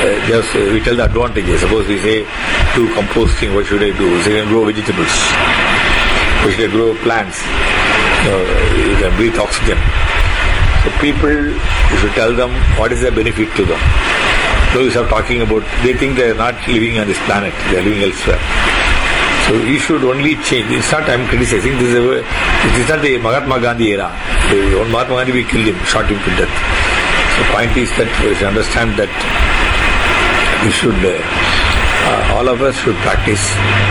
we tell the advantages. Suppose we say, do composting, what should I do? So you can grow vegetables. Or should I grow plants? You can breathe oxygen. So people, you should tell them what is the benefit to them. Those who are talking about, they think they are not living on this planet, they are living elsewhere. So you should only change. It's not I'm criticizing. This is not the Mahatma Gandhi era. Mahatma Gandhi, we killed him, shot him to death. So the point is that we should understand that we should, all of us should practice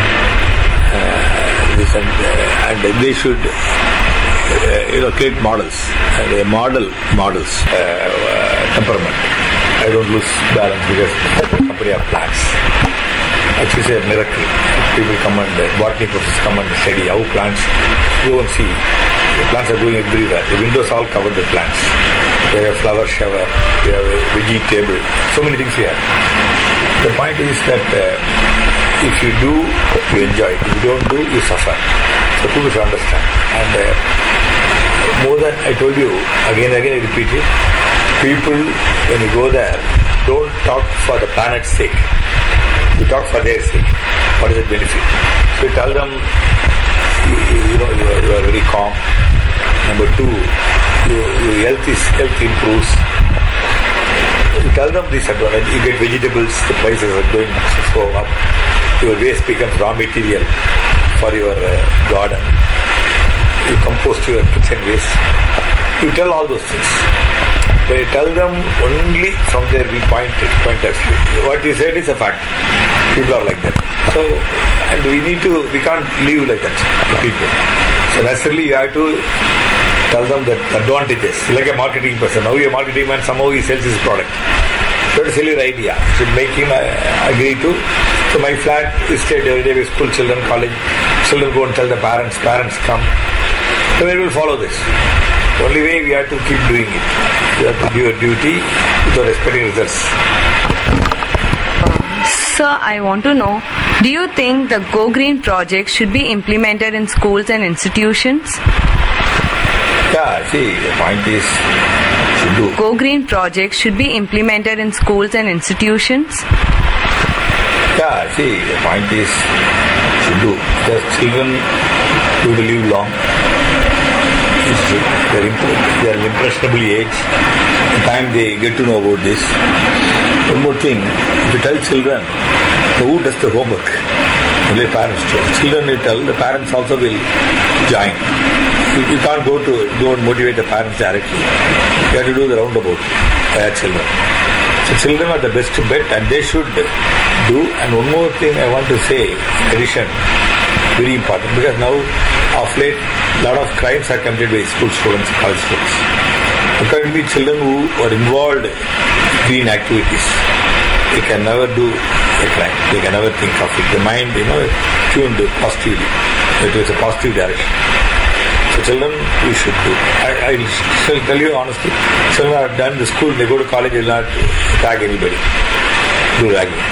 this and they should, create models. They models temperament. I don't lose balance because the company have plants. Actually, it's a miracle. People come and botany professors come and study how plants go and see. The plants are going everywhere. The windows all covered with plants. We have a flower shower. We have a veggie table. So many things here. The point is that if you do, you enjoy. If you don't do, you suffer. So people should understand. And more than I told you, again I repeat it. People, when you go there, don't talk for the planet's sake. You talk for their sake. What is the benefit? So you tell them, you are very calm. Number two, your health improves. You tell them this advantage. You get vegetables, the prices are going so up. Your waste becomes raw material for your garden. You compost your kitchen waste. You tell all those things. But you tell them only from their point of view. What you said is a fact. People are like that. So, and we can't live like that, people. So necessarily you have to tell them the advantages. Like a marketing person. Now you're a marketing man, somehow he sells his product. You have to sell your idea. You should make him agree to. So my flat is stayed every day with school children, college. Children go and tell the parents come. So we will follow this. The only way we have to keep doing it. You have to do your duty without expecting results. Sir, I want to know, do you think the Go Green project should be implemented in schools and institutions? Yeah, see, the point is, should do. Go Green project should be implemented in schools and institutions? Yeah, see, the point is, should do. The children who will live long. They are in impressionable age. The time they get to know about this. One more thing, if you tell children, who does the homework? Only parents do. Children will tell, the parents also will join. You can't go and motivate the parents directly. You have to do the roundabout children. So children are the best bet and they should do. And one more thing I want to say, addition, very important, because now of late a lot of crimes are committed by school students, college students. There can be children who are involved in green activities. They can never do a crime. They can never think of it. The mind, tuned positively. It is a positive direction. So children, we should do. I shall tell you honestly, children are done the school, they go to college, they will not tag anybody. Do ragging.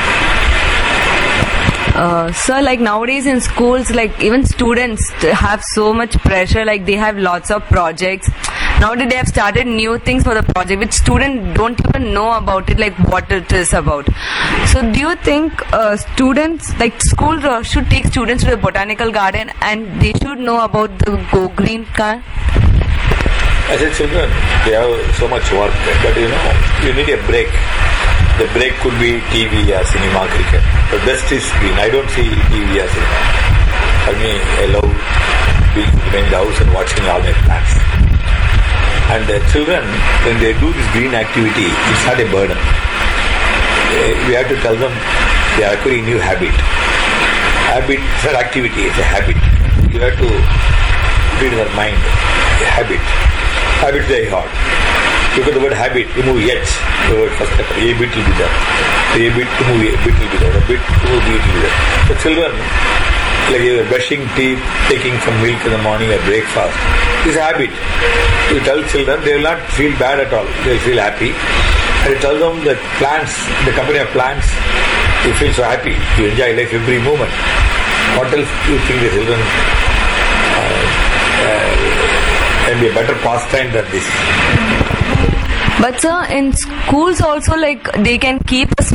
Sir, like nowadays in schools, like even students have so much pressure, like they have lots of projects. Nowadays they have started new things for the project which students don't even know about it, like what it is about. So do you think students, like schools should take students to the botanical garden and they should know about the Go Green car? I said children, they have so much work, but you need a break. The break could be TV or cinema, cricket. The best is green. I don't see TV or cinema. For me, I love being in the house and watching all my plants. And the children, when they do this green activity, it's not a burden. We have to tell them they are acquiring new habit. Habit is not activity, it's a habit. You have to put in their mind a habit. Habit is very hard. Look at the word habit, remove H, the word first letter, A bit will be there. A bit, remove A bit will be there. A bit, remove B will be there. The children, like you are brushing teeth, taking some milk in the morning or breakfast, is a habit. You tell children, they will not feel bad at all. They will feel happy. And you tell them that plants, the company of plants, you feel so happy. You enjoy life every moment. What else do you think the children can be a better pastime than this? But sir, in schools also, like they can keep a